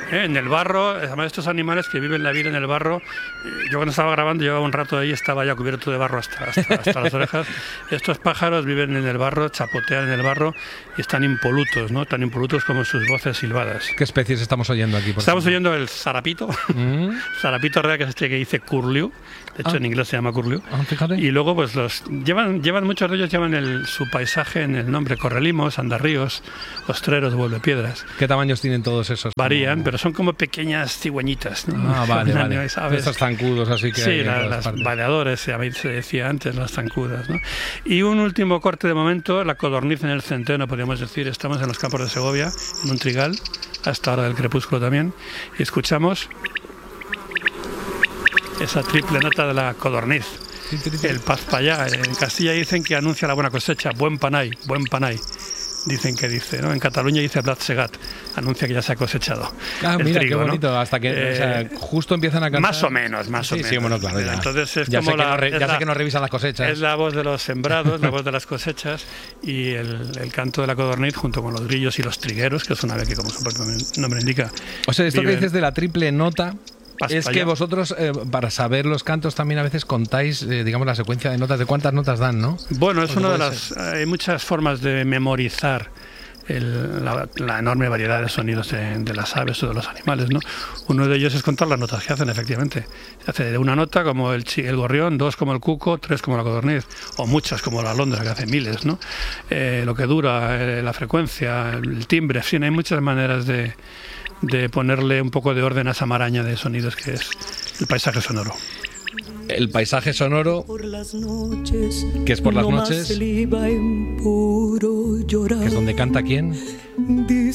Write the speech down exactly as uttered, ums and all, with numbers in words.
¿eh? En el barro, además estos animales que viven la vida en el barro, yo cuando estaba grabando llevaba un rato ahí, estaba ya cubierto de barro hasta, hasta, hasta las orejas. Estos pájaros viven en el barro, chapotean en el barro y están impolutos, ¿no? Tan impolutos como sus voces silbadas. ¿Qué especies estamos oyendo aquí? Por estamos ejemplo? oyendo el zarapito, ¿Mm? zarapito real, que es este que dice curlew, de hecho Ah. en inglés se llama curlew. Ah, fíjate. Y luego pues los llevan, llevan muchos de ellos llevan el, su paisaje en el nombre: correlimos, andarríos, ostreros, vuelvepiedras. ¿Qué tamaños tienen todos esos? Varían, Como... pero son como pequeñas cigüeñitas, ¿no? Ah, vale, Son vale. aves, aves. Estos zancudos así que Sí, hay en la, todas las partes. baleadores, se, se decía antes, las zancudas, ¿no? Y un último corte de momento, la codorniz en el centeno, podríamos decir. Estamos en los campos de Segovia, en un trigal, hasta hora del crepúsculo también, y escuchamos esa triple nota de la codorniz. El pazpallá, en Castilla dicen que anuncia la buena cosecha, buen panay, buen panay. Dicen que dice, ¿no? En Cataluña dice blat segat, anuncia que ya se ha cosechado. Ah, el mira, trigo, qué bonito, ¿no? hasta que Eh, o sea, justo empiezan a cantar. Más o menos, más sí, o menos. Sí, bueno, claro, ya. Entonces es ya como sé que, la, no, re, es ya la, sé que no revisan las cosechas. Es la voz de los sembrados, la voz de las cosechas y el, el canto de la codorniz junto con los grillos y los trigueros, que es una ave que, como su propio nombre indica. O sea, esto viven... que dices de la triple nota... Pazpallá. Es que vosotros, eh, para saber los cantos, también a veces contáis, eh, digamos, la secuencia de notas, de cuántas notas dan, ¿no? Bueno, es una de las... Ser. Hay muchas formas de memorizar el, la, la enorme variedad de sonidos de, de las aves o de los animales, ¿no? Uno de ellos es contar las notas que hacen, efectivamente. Se hace de una nota como el, el gorrión, dos como el cuco, tres como la codorniz, o muchas como la alondra, que hace miles, ¿no? Eh, lo que dura, eh, la frecuencia, el timbre, en fin, hay muchas maneras de... de ponerle un poco de orden a esa maraña de sonidos que es el paisaje sonoro. El paisaje sonoro, que es por las noches, que es donde canta quién.